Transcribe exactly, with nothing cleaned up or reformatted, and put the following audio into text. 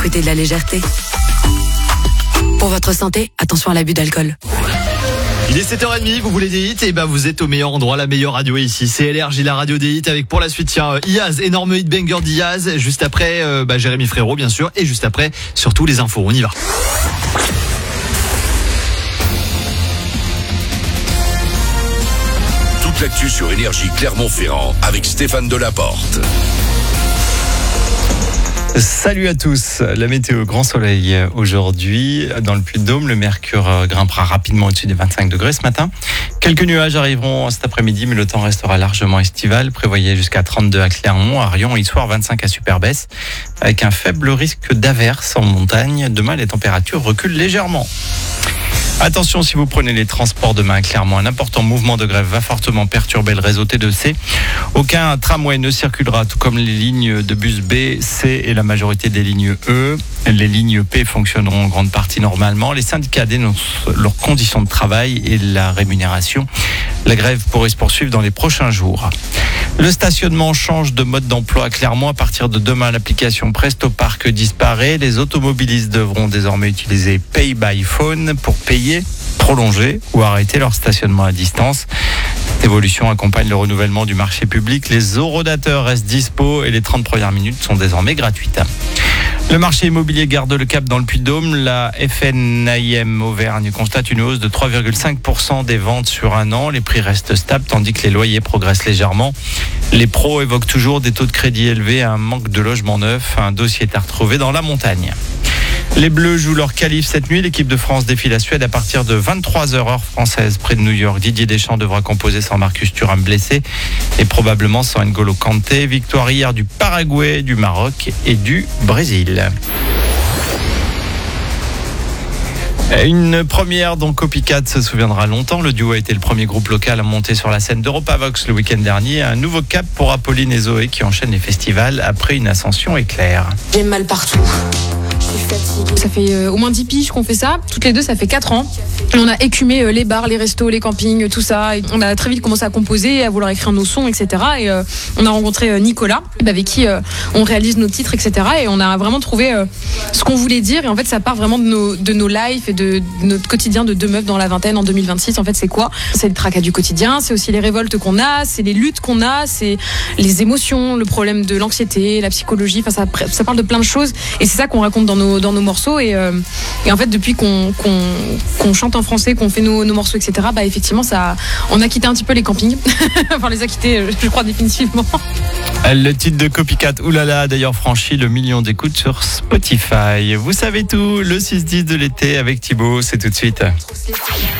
recruter de la légèreté. Pour votre santé, attention à l'abus d'alcool. Il est sept heures trente, vous voulez des hits, et ben vous êtes au meilleur endroit, la meilleure radio ici. C'est L R J, la radio des hits, avec pour la suite, tiens, Iaz, énorme hit banger d'Iaz. Juste après, euh, bah, Jérémy Frérot, bien sûr. Et juste après, surtout les infos. On y va. Toute l'actu sur Énergie Clermont-Ferrand avec Stéphane Delaporte. Salut à tous, la météo, grand soleil aujourd'hui dans le Puy-de-Dôme, le mercure grimpera rapidement au-dessus des vingt-cinq degrés ce matin. Quelques nuages arriveront cet après-midi, mais le temps restera largement estival. Prévoyez jusqu'à trente-deux à Clermont, à Rion, Issoire vingt-cinq à Superbès, avec un faible risque d'averse en montagne. Demain, les températures reculent légèrement. Attention, si vous prenez les transports demain à Clermont, un important mouvement de grève va fortement perturber le réseau T deux C. Aucun tramway ne circulera, tout comme les lignes de bus B, C et la majorité des lignes E. Les lignes P fonctionneront en grande partie normalement. Les syndicats dénoncent leurs conditions de travail et la rémunération. La grève pourrait se poursuivre dans les prochains jours. Le stationnement change de mode d'emploi à Clermont. À partir de demain, l'application Presto Park disparaît. Les automobilistes devront désormais utiliser Pay by Phone pour payer, prolonger ou arrêter leur stationnement à distance. Cette évolution accompagne le renouvellement du marché public. Les horodateurs restent dispo et les trente premières minutes sont désormais gratuites. Le marché immobilier garde le cap dans le Puy-de-Dôme. La F N I M Auvergne constate une hausse de trois virgule cinq pour cent des ventes sur un an. Les prix restent stables tandis que les loyers progressent légèrement. Les pros évoquent toujours des taux de crédit élevés, un manque de logements neufs. Un dossier est à retrouver dans la montagne. Les Bleus jouent leur qualif cette nuit. L'équipe de France défie la Suède à partir de vingt-trois heures heure française près de New York. Didier Deschamps devra composer sans Marcus Thuram blessé et probablement sans N'Golo Kanté. Victoire hier du Paraguay, du Maroc et du Brésil. Une première dont Copycat se souviendra longtemps. Le duo a été le premier groupe local à monter sur la scène d'Europavox le week-end dernier. Un nouveau cap pour Apolline et Zoé qui enchaînent les festivals après une ascension éclair. J'ai mal partout. Ça fait euh, au moins dix piges qu'on fait ça. Toutes les deux, ça fait quatre ans. Et on a écumé euh, les bars, les restos, les campings, tout ça. Et on a très vite commencé à composer, à vouloir écrire nos sons, et cetera. Et euh, on a rencontré euh, Nicolas, avec qui euh, on réalise nos titres, et cetera. Et on a vraiment trouvé euh, ce qu'on voulait dire. Et en fait, ça part vraiment de nos, de nos lives et de, de notre quotidien de deux meufs dans la vingtaine en deux mille vingt-six. En fait, c'est quoi ? C'est le tracas du quotidien, c'est aussi les révoltes qu'on a, c'est les luttes qu'on a, c'est les émotions, le problème de l'anxiété, la psychologie. Enfin, ça, ça parle de plein de choses. Et c'est ça qu'on raconte dans nos, dans nos morceaux. Et, euh, et en fait, depuis qu'on, qu'on, qu'on chante en français, qu'on fait nos, nos morceaux, et cetera, bah, effectivement, ça, on a quitté un petit peu les campings. Enfin, on les a quittés, je crois, définitivement. Le titre de Copycat, oulala, a d'ailleurs franchi le million d'écoutes sur Spotify. Vous savez tout, le six dix de l'été avec Thibaut, c'est tout de suite.